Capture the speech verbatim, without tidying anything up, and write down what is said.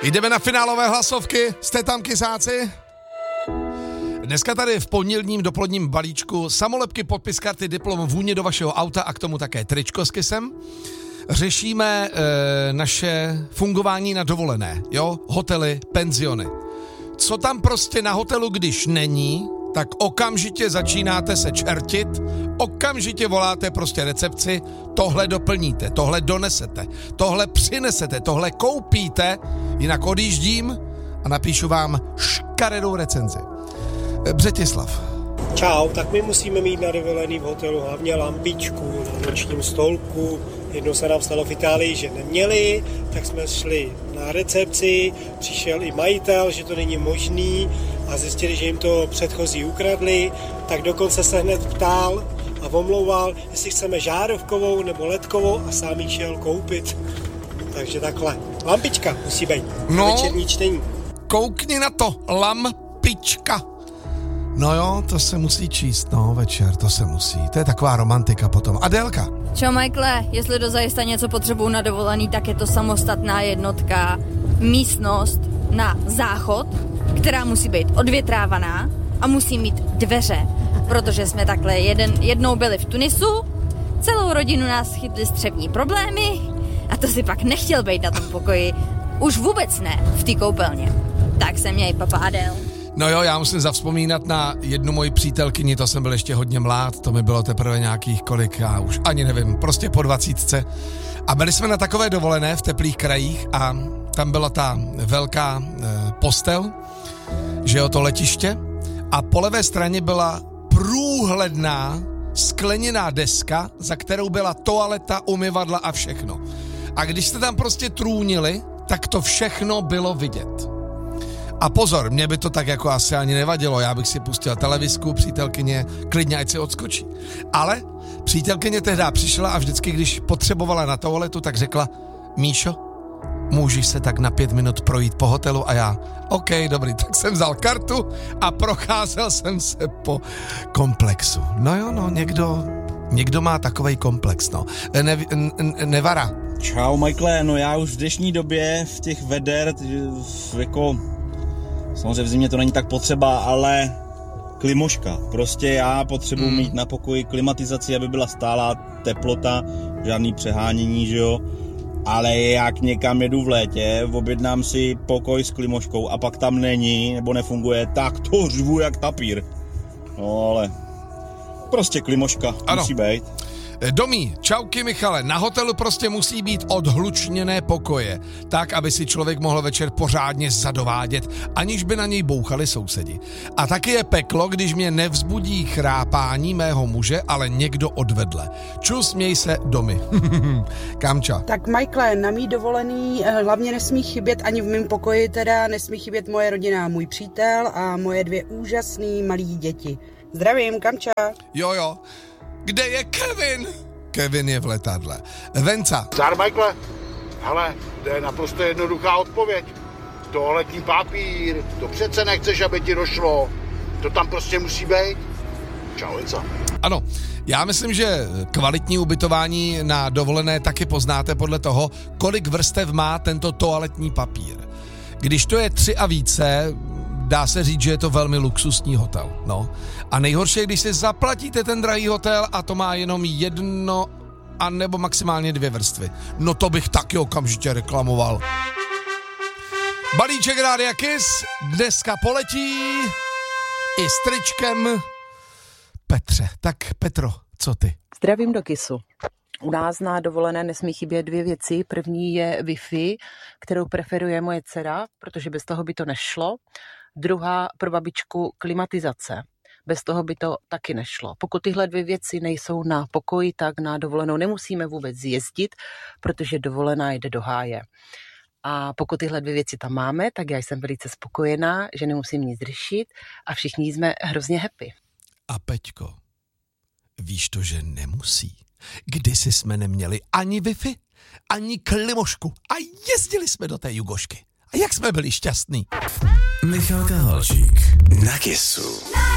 Jdeme na finálové hlasovky. Jste tam, kysáci? Dneska tady v pondělním dopoledním balíčku samolepky, podpis karty, diplom, vůně do vašeho auta a k tomu také tričko s kysem. Řešíme e, naše fungování na dovolené, jo? Hotely, penziony. Co tam prostě na hotelu, když není, tak okamžitě začínáte se čertit, okamžitě voláte prostě recepci, tohle doplníte, tohle donesete, tohle přinesete, tohle koupíte, jinak odjíždím a napíšu vám škaredou recenzi. Břetislav. Čau, tak my musíme mít na dovolený v hotelu hlavně lampičku na nočním stolku. Jednou se nám stalo v Itálii, že neměli, tak jsme šli na recepci, přišel i majitel, že to není možný a zjistili, že jim to předchozí ukradli, tak dokonce se hned ptal a omlouval, jestli chceme žárovkovou nebo ledkovou a sám ji šel koupit. Takže takhle. Lampička musí být. No, večerní čtení. Koukni na to, lampička. No jo, to se musí číst, no, večer, to se musí. To je taková romantika potom. Adélka. Čau, Michaele, jestli dozajista něco potřebuju na dovolený, tak je to samostatná jednotka, místnost na záchod, která musí být odvětrávaná a musí mít dveře, protože jsme takhle jeden, jednou byli v Tunisu, celou rodinu nás chytly střevní problémy a to si pak nechtěl být na tom pokoji, už vůbec ne v té koupelně. Tak se měj, papa Adél. No jo, já musím zavzpomínat na jednu moji přítelkyni, to jsem byl ještě hodně mlád, to mi bylo teprve nějakých kolik, já už ani nevím, prostě po dvacítce. A byli jsme na takové dovolené v teplých krajích a tam byla ta velká e, postel, že jo, to letiště a po levé straně byla průhledná skleněná deska, za kterou byla toaleta, umyvadla a všechno. A když jste tam prostě trůnili, tak to všechno bylo vidět. A pozor, mě by to tak jako asi ani nevadilo, já bych si pustil televizku, přítelkyně, klidně ať si odskočí. Ale přítelkyně tehdy přišla a vždycky, když potřebovala na toaletu, tak řekla, Míšo, můžeš se tak na pět minut projít po hotelu a já, OK, dobrý, tak jsem vzal kartu a procházel jsem se po komplexu. No jo, no, někdo, někdo má takovej komplex, no. Ne, ne, Nevara. Čau, Michaele, no já už v dnešní době v těch veder, jako... Samozřejmě v zimě to není tak potřeba, ale klimoška. Prostě já potřebuji mm. mít na pokoji klimatizaci, aby byla stálá teplota, žádný přehánění, že jo. Ale jak někam jedu v létě, objednám si pokoj s klimoškou a pak tam není, nebo nefunguje, tak to řvu jak tapír. No ale prostě klimoška ano. Musí být. Domí, čauky Michale, na hotelu prostě musí být odhlučněné pokoje, tak, aby si člověk mohl večer pořádně zadovádět, aniž by na něj bouchali sousedi. A taky je peklo, když mě nevzbudí chrápání mého muže, ale někdo odvedle. Čus, měj se, Domy. Kamča. Tak Michaele, na mý dovolený hlavně nesmí chybět ani v mém pokoji, teda nesmí chybět moje rodina, můj přítel a moje dvě úžasný malý děti. Zdravím, Kamča. Jo, jo. Kde je Kevin? Kevin je v letadle. Venca. Zdar, Michaele. Hele, to je naprosto jednoduchá odpověď. Toaletní papír, to přece nechceš, aby ti došlo. To tam prostě musí být. Čau, Venca. Ano, já myslím, že kvalitní ubytování na dovolené taky poznáte podle toho, kolik vrstev má tento toaletní papír. Když to je tři a více, dá se říct, že je to velmi luxusní hotel. No. A nejhorší je, když si zaplatíte ten drahý hotel a to má jenom jedno a nebo maximálně dvě vrstvy. No to bych taky okamžitě reklamoval. Balíček Rádia Kiss dneska poletí i s tričkem Petře. Tak Petro, co ty? Zdravím do Kissu. U nás na dovolené nesmí chybět dvě věci. První je Wi-Fi, kterou preferuje moje dcera, protože bez toho by to nešlo. Druhá pro babičku klimatizace. Bez toho by to taky nešlo. Pokud tyhle dvě věci nejsou na pokoji, tak na dovolenou nemusíme vůbec jezdit, protože dovolená jde do háje. A pokud tyhle dvě věci tam máme, tak já jsem velice spokojená, že nemusím nic řešit a všichni jsme hrozně happy. A Peťko, víš to, že nemusí. Kdysi jsme neměli ani Wi-Fi, ani klimošku a jezdili jsme do té Jugošky. A jak jsme byli šťastní. Michal Kahalčík na Kissu.